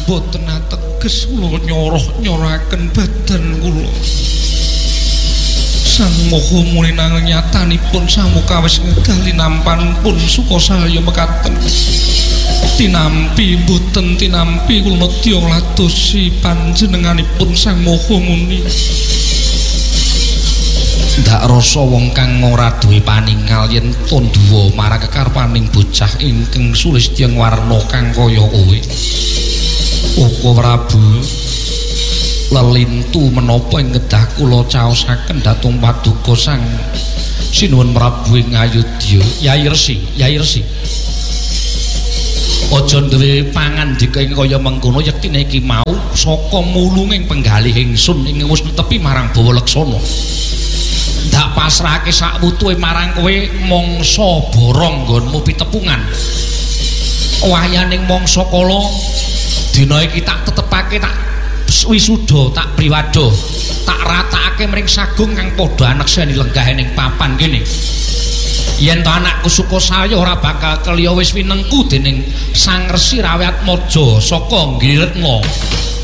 boten ateges kula nyoroh-nyoraken badan kula. Sang Maha Muni nang nyatanipun samukawis ngegali nampanipun Sukasaya mekaten. Tinampi boten tinampi kula nedya ngladosi panjenenganipun Sang Maha Muni. Ndak rasa wong kang ora duwe paningal yen tandha marang kekarepaning bocah ingkang sulistya warna kang kaya kowe. Uga Prabu lelintu menapa ing kedah kula caosaken dhateng paduka Sang Sinuwun Prabu ing Ayodya. Yai Resi, Yai Resi. Aja duwe pangandika ing kaya mengkono yektine iki mau saka mulunging penggalih ingsun ing wis netepi marang Bawa Leksana. Ndak pasrahake sak wutuhe marang kowe mangsa borong nggonmu pitepungan. Wayaning mangsa kala dina iki tak tetepake tak wisuda tak priwada tak ratakake mring sagung kang padha anekseni lenggah ning papan kene. Yen to anakku Sukasaya ora bakal keliya wis winengku dening Sang Resi Rawatmaja saka Nggih Retna.